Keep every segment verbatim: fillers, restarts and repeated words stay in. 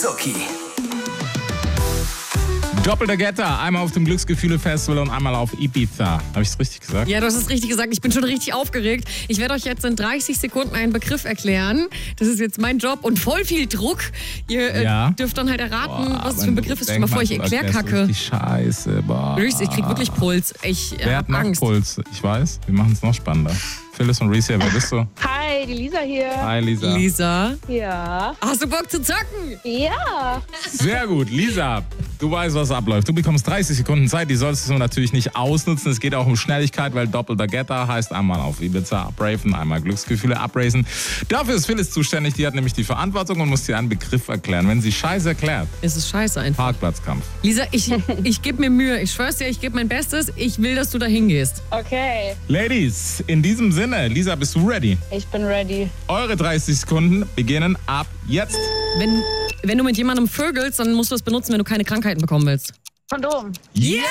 Zucki. Doppelter Getter, einmal auf dem Glücksgefühle-Festival und einmal auf Ibiza. Habe ich es richtig gesagt? Ja, du hast es richtig gesagt. Ich bin schon richtig aufgeregt. Ich werde euch jetzt in dreißig Sekunden einen Begriff erklären. Das ist jetzt mein Job und voll viel Druck. Ihr äh, Ja. dürft dann halt erraten, Boah, was es für ein Begriff ist. Stell mal vor, ich erklärkacke. Die Scheiße, boah. Ich krieg wirklich Puls. Ich äh, Wer hab hat noch Angst. Puls? Ich weiß, wir machen es noch spannender. Phyllis und Reese, wer bist du? Hi, die Lisa hier. Hi, Lisa. Lisa, Ja. hast du Bock zu zocken? Ja. Sehr gut, Lisa. Du weißt, was abläuft. Du bekommst dreißig Sekunden Zeit, die solltest du natürlich nicht ausnutzen. Es geht auch um Schnelligkeit, weil doppelter Getter heißt einmal auf Ibiza abraven, einmal Glücksgefühle abraisen. Dafür ist Phyllis zuständig, die hat nämlich die Verantwortung und muss dir einen Begriff erklären. Wenn sie Scheiße erklärt, Es ist scheiße einfach. Parkplatzkampf. Lisa, ich, ich gebe mir Mühe. Ich schwör's dir, ich gebe mein Bestes. Ich will, dass du da hingehst. Okay. Ladies, in diesem Sinne, Lisa, bist du ready? Ich bin ready. Eure dreißig Sekunden beginnen ab jetzt. Wenn, wenn du mit jemandem vögelst, dann musst du es benutzen, wenn du keine Krankheiten bekommen willst. Kondom. Yes!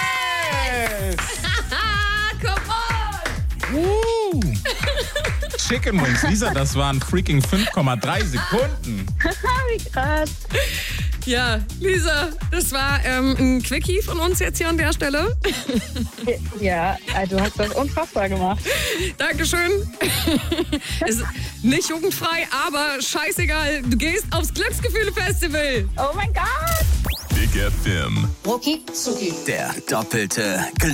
Ah, come on! Uh. Chicken Wings, Lisa, das waren freaking fünf Komma drei Sekunden. Wie krass. Ja, Lisa, das war ähm, ein Quickie von uns jetzt hier an der Stelle. Ja, also du hast das unfassbar gemacht. Dankeschön. Ist nicht jugendfrei, aber scheißegal. Du gehst aufs Glücksgefühle-Festival. Oh mein Gott. Big F M. Rucki Zucki. Der doppelte Glück.